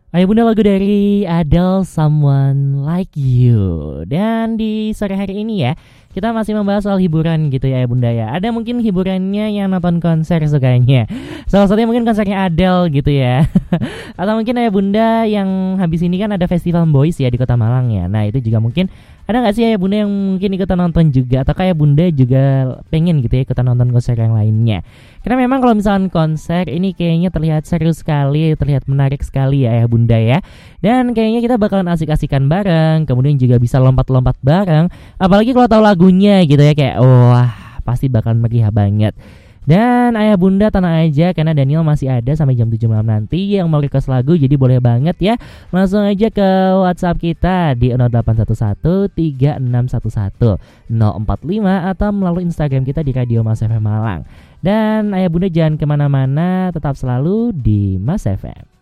Ayah Bunda lagu dari Adele Someone Like You. Dan di sore hari ini ya, kita masih membahas soal hiburan gitu ya Ayah Bunda ya. Ada mungkin hiburannya yang nonton konser sukanya. Salah satunya mungkin konsernya Adele gitu ya. Atau mungkin Ayah Bunda yang habis ini kan ada Festival Boys ya di Kota Malang ya. Nah itu juga mungkin ada nggak sih Ayah Bunda yang mungkin ikutan nonton juga, atau kayak Bunda juga pengen gitu ya ikutan nonton konser yang lainnya? Karena memang kalau misalnya konser ini kayaknya terlihat seru sekali, terlihat menarik sekali ya Ayah Bunda ya. Dan kayaknya kita bakalan asik-asikan bareng, kemudian juga bisa lompat-lompat bareng. Apalagi kalau tahu lagunya gitu ya, kayak wah pasti bakalan meriah banget. Dan Ayah Bunda tenang aja karena Daniel masih ada sampai jam 7 malam nanti yang mau request lagu, jadi boleh banget ya. Langsung aja ke WhatsApp kita di 0811 3611 045 atau melalui Instagram kita di Radio Mas FM Malang. Dan Ayah Bunda jangan kemana-mana, tetap selalu di Mas FM.